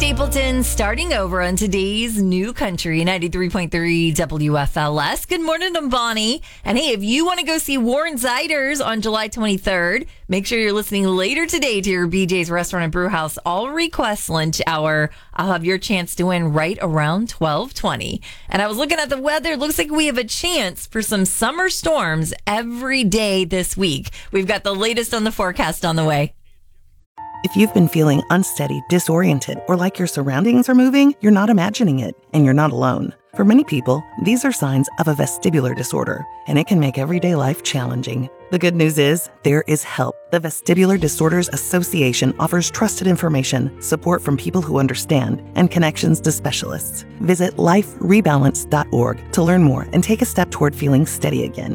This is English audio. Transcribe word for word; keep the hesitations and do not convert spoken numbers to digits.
Stapleton starting over on today's New Country ninety-three point three W F L S. Good morning, I'm Bonnie. And hey, if you want to go see Warren Ziders on July twenty-third, make sure you're listening later today to your B J's Restaurant and Brew House All Request Lunch Hour. I'll have your chance to win right around twelve twenty. And I was looking at the weather. Looks like we have a chance for some summer storms every day this week. We've got the latest on the forecast on the way. If you've been feeling unsteady, disoriented, or like your surroundings are moving, you're not imagining it, and you're not alone. For many people, these are signs of a vestibular disorder, and it can make everyday life challenging. The good news is, there is help. The Vestibular Disorders Association offers trusted information, support from people who understand, and connections to specialists. Visit life rebalance dot org to learn more and take a step toward feeling steady again.